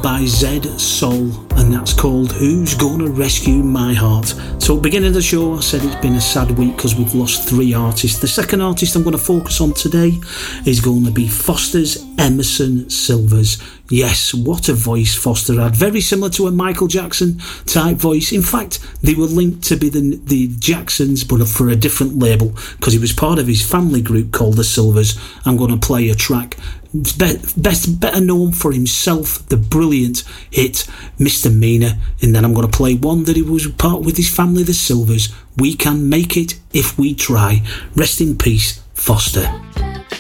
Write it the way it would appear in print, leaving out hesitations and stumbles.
by Zed Soul, and that's called Who's Gonna Rescue My Heart. So at the beginning of the show I said it's been a sad week because we've lost 3 artists. The second artist I'm going to focus on today is going to be Foster's Emerson Sylvers. Yes, what a voice Foster had. Very similar to a Michael Jackson type voice. In fact, they were linked to be the Jacksons, but for a different label, because he was part of his family group called the Sylvers. I'm going to play a track better known for himself, the brilliant hit Misdemeanor, and then I'm going to play one that he was part with his family, the Sylvers. We Can Make It If We Try. Rest in peace, Foster.